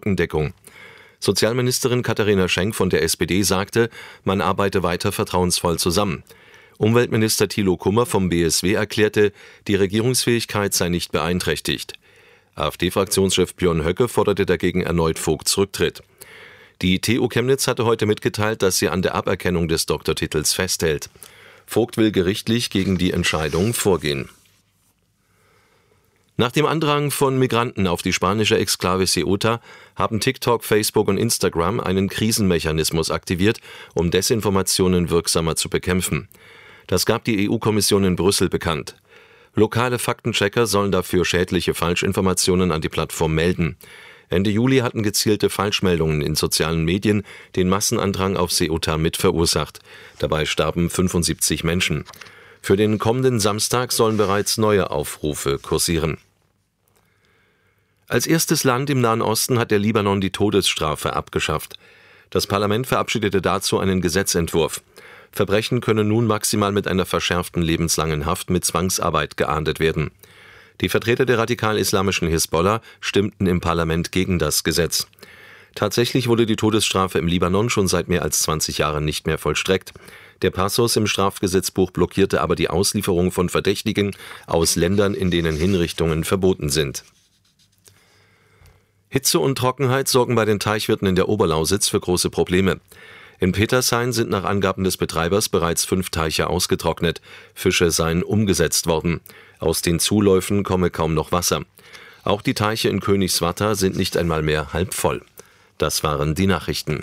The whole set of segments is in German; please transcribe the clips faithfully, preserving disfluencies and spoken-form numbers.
Rückendeckung. Sozialministerin Katharina Schenk von der S P D sagte, man arbeite weiter vertrauensvoll zusammen. Umweltminister Thilo Kummer vom B S W erklärte, die Regierungsfähigkeit sei nicht beeinträchtigt. AfD-Fraktionschef Björn Höcke forderte dagegen erneut Vogts Rücktritt. Die T U Chemnitz hatte heute mitgeteilt, dass sie an der Aberkennung des Doktortitels festhält. Vogt will gerichtlich gegen die Entscheidung vorgehen. Nach dem Andrang von Migranten auf die spanische Exklave Ceuta haben TikTok, Facebook und Instagram einen Krisenmechanismus aktiviert, um Desinformationen wirksamer zu bekämpfen. Das gab die E U-Kommission in Brüssel bekannt. Lokale Faktenchecker sollen dafür schädliche Falschinformationen an die Plattform melden. Ende Juli hatten gezielte Falschmeldungen in sozialen Medien den Massenandrang auf Ceuta mit verursacht. Dabei starben fünfundsiebzig Menschen. Für den kommenden Samstag sollen bereits neue Aufrufe kursieren. Als erstes Land im Nahen Osten hat der Libanon die Todesstrafe abgeschafft. Das Parlament verabschiedete dazu einen Gesetzentwurf. Verbrechen können nun maximal mit einer verschärften lebenslangen Haft mit Zwangsarbeit geahndet werden. Die Vertreter der radikal-islamischen Hisbollah stimmten im Parlament gegen das Gesetz. Tatsächlich wurde die Todesstrafe im Libanon schon seit mehr als zwanzig Jahren nicht mehr vollstreckt. Der Passus im Strafgesetzbuch blockierte aber die Auslieferung von Verdächtigen aus Ländern, in denen Hinrichtungen verboten sind. Hitze und Trockenheit sorgen bei den Teichwirten in der Oberlausitz für große Probleme. In Petershain sind nach Angaben des Betreibers bereits fünf Teiche ausgetrocknet. Fische seien umgesetzt worden. Aus den Zuläufen komme kaum noch Wasser. Auch die Teiche in Königswarta sind nicht einmal mehr halb voll. Das waren die Nachrichten.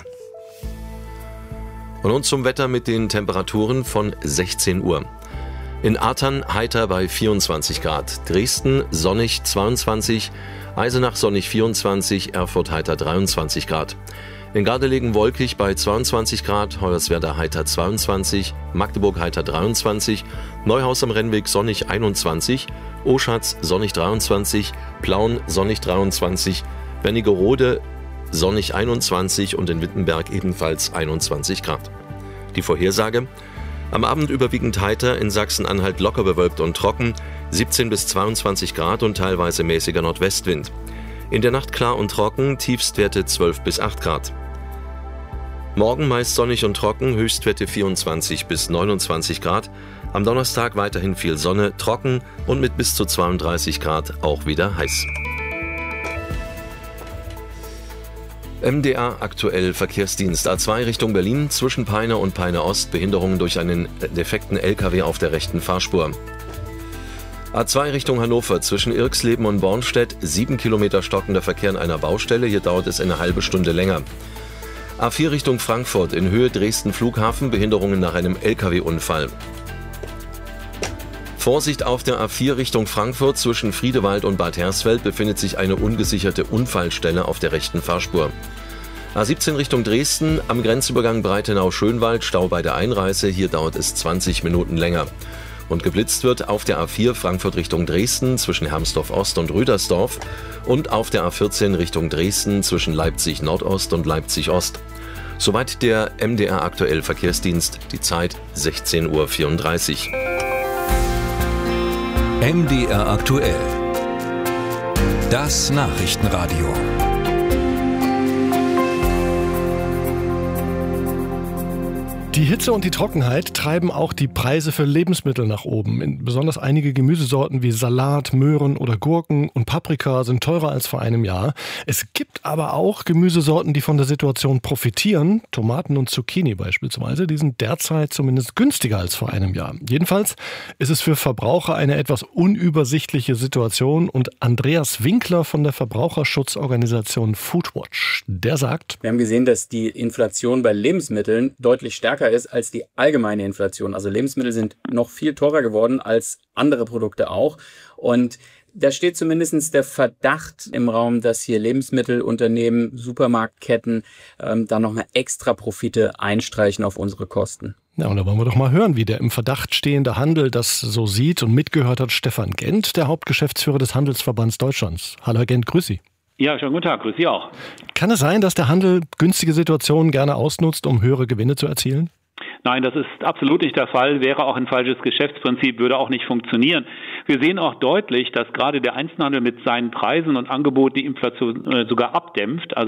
Und nun zum Wetter mit den Temperaturen von sechzehn Uhr. In Athern heiter bei vierundzwanzig Grad, Dresden sonnig zweiundzwanzig, Eisenach sonnig vierundzwanzig, Erfurt heiter dreiundzwanzig Grad. In Gardelegen wolkig bei zweiundzwanzig Grad, Hoyerswerda heiter zweiundzwanzig, Magdeburg heiter dreiundzwanzig, Neuhaus am Rennweg sonnig einundzwanzig, Oschatz sonnig dreiundzwanzig, Plauen sonnig dreiundzwanzig, Wernigerode sonnig einundzwanzig und in Wittenberg ebenfalls einundzwanzig Grad. Die Vorhersage: Am Abend überwiegend heiter, in Sachsen-Anhalt locker bewölkt und trocken, siebzehn bis zweiundzwanzig Grad und teilweise mäßiger Nordwestwind. In der Nacht klar und trocken, Tiefstwerte zwölf bis acht Grad. Morgen meist sonnig und trocken, Höchstwerte vierundzwanzig bis neunundzwanzig Grad. Am Donnerstag weiterhin viel Sonne, trocken und mit bis zu zweiunddreißig Grad auch wieder heiß. M D R aktuell Verkehrsdienst A zwei Richtung Berlin, zwischen Peine und Peine Ost, Behinderungen durch einen defekten L K W auf der rechten Fahrspur. A zwei Richtung Hannover, zwischen Irxleben und Bornstedt, sieben Kilometer stockender Verkehr an einer Baustelle, hier dauert es eine halbe Stunde länger. A vier Richtung Frankfurt, in Höhe Dresden Flughafen, Behinderungen nach einem L K W-Unfall. Vorsicht auf der A vier Richtung Frankfurt, zwischen Friedewald und Bad Hersfeld befindet sich eine ungesicherte Unfallstelle auf der rechten Fahrspur. A siebzehn Richtung Dresden, am Grenzübergang Breitenau-Schönwald, Stau bei der Einreise, hier dauert es zwanzig Minuten länger. Und geblitzt wird auf der A vier Frankfurt Richtung Dresden zwischen Hermsdorf Ost und Rüdersdorf und auf der A vierzehn Richtung Dresden zwischen Leipzig Nordost und Leipzig Ost. Soweit der M D R aktuell Verkehrsdienst, die Zeit sechzehn Uhr vierunddreißig. M D R aktuell. Das Nachrichtenradio. Die Hitze und die Trockenheit treiben auch die Preise für Lebensmittel nach oben. Besonders einige Gemüsesorten wie Salat, Möhren oder Gurken und Paprika sind teurer als vor einem Jahr. Es gibt aber auch Gemüsesorten, die von der Situation profitieren. Tomaten und Zucchini beispielsweise, die sind derzeit zumindest günstiger als vor einem Jahr. Jedenfalls ist es für Verbraucher eine etwas unübersichtliche Situation. Und Andreas Winkler von der Verbraucherschutzorganisation Foodwatch, der sagt: Wir haben gesehen, dass die Inflation bei Lebensmitteln deutlich stärker ist als die allgemeine Inflation. Also Lebensmittel sind noch viel teurer geworden als andere Produkte auch. Und da steht zumindest der Verdacht im Raum, dass hier Lebensmittelunternehmen, Supermarktketten ähm, da nochmal extra Profite einstreichen auf unsere Kosten. Ja, und da wollen wir doch mal hören, wie der im Verdacht stehende Handel das so sieht. Und mitgehört hat Stefan Gent, der Hauptgeschäftsführer des Handelsverbands Deutschlands. Hallo Herr Gent, grüß Sie. Ja, schönen guten Tag, grüß Sie auch. Kann es sein, dass der Handel günstige Situationen gerne ausnutzt, um höhere Gewinne zu erzielen? Nein, das ist absolut nicht der Fall, wäre auch ein falsches Geschäftsprinzip, würde auch nicht funktionieren. Wir sehen auch deutlich, dass gerade der Einzelhandel mit seinen Preisen und Angeboten die Inflation äh, sogar abdämpft. Also